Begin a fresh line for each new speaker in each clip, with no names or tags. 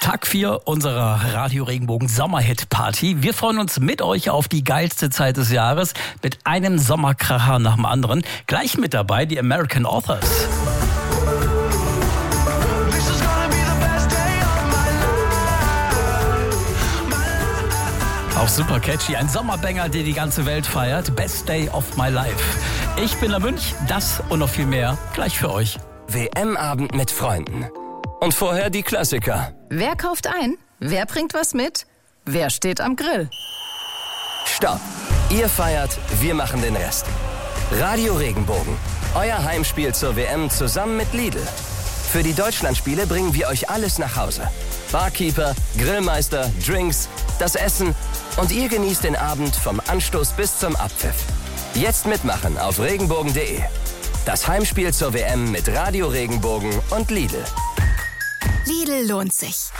Tag 4 unserer Radio Regenbogen Sommerhit-Party. Wir freuen uns mit euch auf die geilste Zeit des Jahres mit einem Sommerkracher nach dem anderen. Gleich mit dabei die American Authors. Auch super catchy, ein Sommerbanger, der die ganze Welt feiert. Best Day of My Life. Ich bin der Münch, das und noch viel mehr gleich für euch.
WM-Abend mit Freunden. Und vorher die Klassiker.
Wer kauft ein? Wer bringt was mit? Wer steht am Grill?
Stopp! Ihr feiert, wir machen den Rest. Radio Regenbogen. Euer Heimspiel zur WM zusammen mit Lidl. Für die Deutschlandspiele bringen wir euch alles nach Hause. Barkeeper, Grillmeister, Drinks, das Essen und ihr genießt den Abend vom Anstoß bis zum Abpfiff. Jetzt mitmachen auf regenbogen.de. Das Heimspiel zur WM mit Radio Regenbogen und Lidl.
Lidl lohnt sich.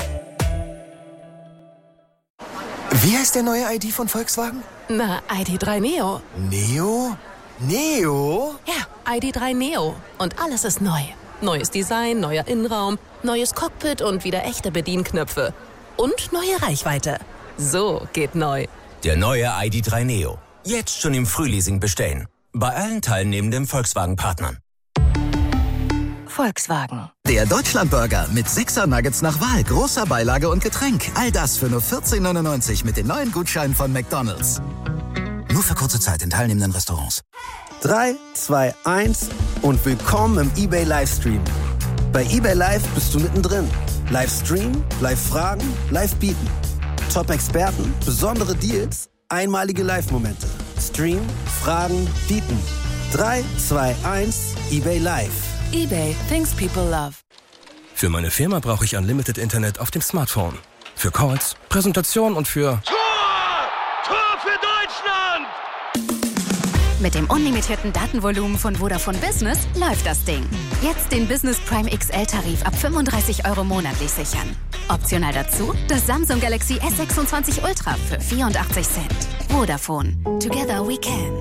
Wie heißt der neue ID von Volkswagen?
Na, ID.3 Neo.
Neo? Neo?
Ja, ID.3 Neo. Und alles ist neu. Neues Design, neuer Innenraum, neues Cockpit und wieder echte Bedienknöpfe. Und neue Reichweite. So geht neu.
Der neue ID.3 Neo. Jetzt schon im Frühleasing bestellen. Bei allen teilnehmenden Volkswagen-Partnern.
Volkswagen.
Der Deutschlandburger mit 6er Nuggets nach Wahl, großer Beilage und Getränk. All das für nur 14,99 mit den neuen Gutscheinen von McDonald's. Nur für kurze Zeit in teilnehmenden Restaurants.
3, 2, 1 und willkommen im eBay Livestream. Bei eBay Live bist du mittendrin. Livestream, Live-Fragen, Live-Bieten. Top-Experten, besondere Deals, einmalige Live-Momente. Stream, Fragen, Bieten. 3, 2, 1, eBay Live.
eBay, things people love.
Für meine Firma brauche ich Unlimited Internet auf dem Smartphone. Für Calls, Präsentation und für...
Tor für Deutschland!
Mit dem unlimitierten Datenvolumen von Vodafone Business läuft das Ding. Jetzt den Business Prime XL-Tarif ab 35 € monatlich sichern. Optional dazu das Samsung Galaxy S26 Ultra für 84 Cent. Vodafone. Together we can.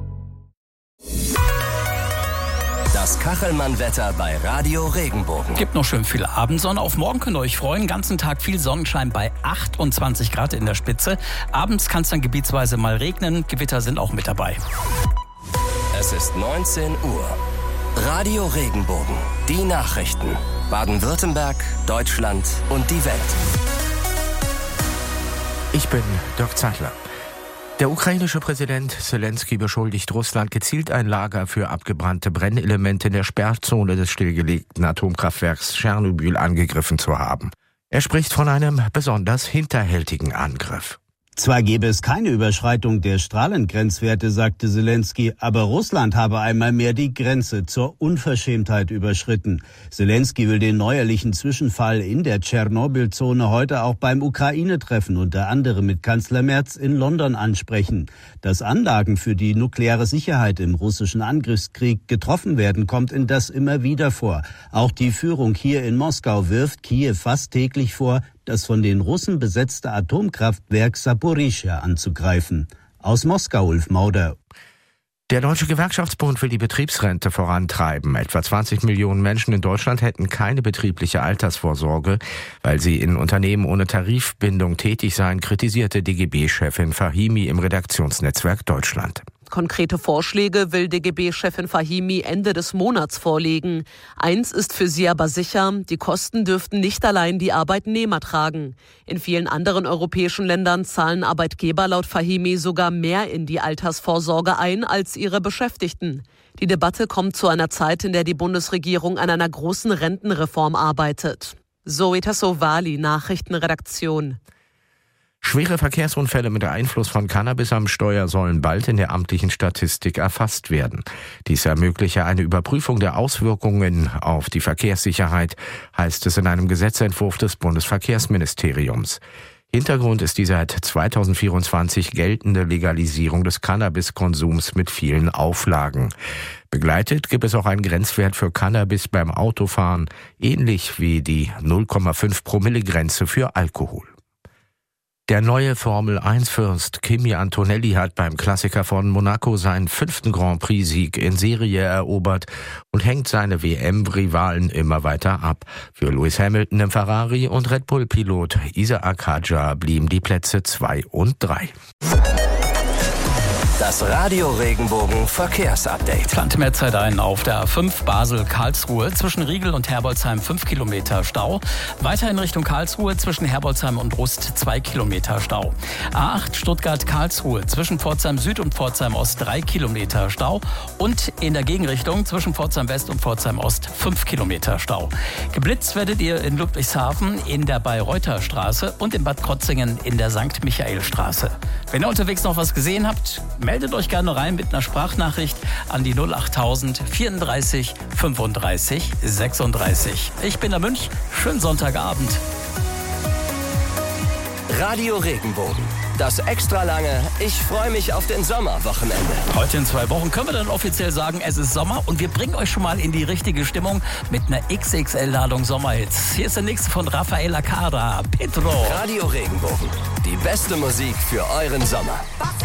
Das Kachelmann-Wetter bei Radio Regenbogen.
Gibt noch schön viel Abendsonne. Auf morgen könnt ihr euch freuen. Ganzen Tag viel Sonnenschein bei 28 Grad in der Spitze. Abends kann es dann gebietsweise mal regnen. Gewitter sind auch mit dabei.
Es ist 19 Uhr. Radio Regenbogen. Die Nachrichten. Baden-Württemberg, Deutschland und die Welt.
Ich bin Dirk Zeitler. Der ukrainische Präsident Zelensky beschuldigt Russland, gezielt ein Lager für abgebrannte Brennelemente in der Sperrzone des stillgelegten Atomkraftwerks Tschernobyl angegriffen zu haben. Er spricht von einem besonders hinterhältigen Angriff.
Zwar gäbe es keine Überschreitung der Strahlengrenzwerte, sagte Zelensky, aber Russland habe einmal mehr die Grenze zur Unverschämtheit überschritten. Zelensky will den neuerlichen Zwischenfall in der Tschernobyl-Zone heute auch beim Ukraine-Treffen unter anderem mit Kanzler Merz in London ansprechen. Dass Anlagen für die nukleare Sicherheit im russischen Angriffskrieg getroffen werden, kommt indes immer wieder vor. Auch die Führung hier in Moskau wirft Kiew fast täglich vor, das von den Russen besetzte Atomkraftwerk Saporischschja anzugreifen. Aus Moskau, Ulf Mauder.
Der Deutsche Gewerkschaftsbund will die Betriebsrente vorantreiben. Etwa 20 Millionen Menschen in Deutschland hätten keine betriebliche Altersvorsorge, weil sie in Unternehmen ohne Tarifbindung tätig seien, kritisierte DGB-Chefin Fahimi im Redaktionsnetzwerk Deutschland.
Konkrete Vorschläge will DGB-Chefin Fahimi Ende des Monats vorlegen. Eins ist für sie aber sicher, die Kosten dürften nicht allein die Arbeitnehmer tragen. In vielen anderen europäischen Ländern zahlen Arbeitgeber laut Fahimi sogar mehr in die Altersvorsorge ein als ihre Beschäftigten. Die Debatte kommt zu einer Zeit, in der die Bundesregierung an einer großen Rentenreform arbeitet. Zoe Tassovali, Nachrichtenredaktion.
Schwere Verkehrsunfälle mit Einfluss von Cannabis am Steuer sollen bald in der amtlichen Statistik erfasst werden. Dies ermögliche eine Überprüfung der Auswirkungen auf die Verkehrssicherheit, heißt es in einem Gesetzentwurf des Bundesverkehrsministeriums. Hintergrund ist die seit 2024 geltende Legalisierung des Cannabiskonsums mit vielen Auflagen. Begleitet gibt es auch einen Grenzwert für Cannabis beim Autofahren, ähnlich wie die 0,5 Promille Grenze für Alkohol. Der neue Formel-1-Fürst Kimi Antonelli hat beim Klassiker von Monaco seinen 5. Grand Prix-Sieg in Serie erobert und hängt seine WM-Rivalen immer weiter ab. Für Lewis Hamilton im Ferrari und Red Bull-Pilot Isaac Hadjar blieben die Plätze 2 und 3.
Das Radio Regenbogen Verkehrsupdate.
Plant mehr Zeit ein auf der A5 Basel-Karlsruhe. Zwischen Riegel und Herbolzheim 5 Kilometer Stau. Weiter in Richtung Karlsruhe zwischen Herbolzheim und Rust 2 Kilometer Stau. A8 Stuttgart-Karlsruhe zwischen Pforzheim Süd und Pforzheim Ost 3 Kilometer Stau. Und in der Gegenrichtung zwischen Pforzheim West und Pforzheim Ost 5 Kilometer Stau. Geblitzt werdet ihr in Ludwigshafen in der Bayreuther Straße und in Bad Krotzingen in der St. Michael-Straße. Wenn ihr unterwegs noch was gesehen habt, meldet euch gerne rein mit einer Sprachnachricht an die 08000 34 35 36. Ich bin der Münch. Schönen Sonntagabend.
Radio Regenbogen. Das extra lange Ich freue mich auf den Sommerwochenende.
Heute in 2 Wochen können wir dann offiziell sagen, es ist Sommer und wir bringen euch schon mal in die richtige Stimmung mit einer XXL-Ladung Sommerhits. Hier ist der nächste von Rafael Acara, Petro.
Radio Regenbogen. Die beste Musik für euren Sommer.